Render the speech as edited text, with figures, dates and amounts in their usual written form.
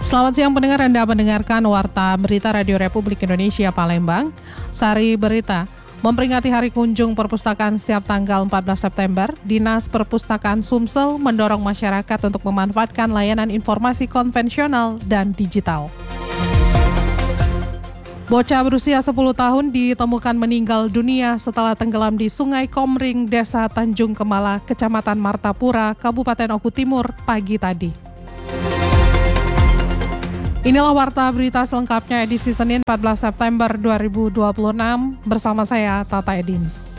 Selamat siang pendengar, Anda mendengarkan Warta Berita Radio Republik Indonesia Palembang. Sari Berita, memperingati Hari Kunjung Perpustakaan setiap tanggal 14 September, Dinas Perpustakaan Sumsel mendorong masyarakat untuk memanfaatkan layanan informasi konvensional dan digital. Bocah berusia 10 tahun ditemukan meninggal dunia setelah tenggelam di Sungai Komring, Desa Tanjung Kemala, Kecamatan Martapura, Kabupaten Oku Timur, pagi tadi. Inilah Warta Berita selengkapnya edisi Senin 14 September 2026 bersama saya, Tata Edins.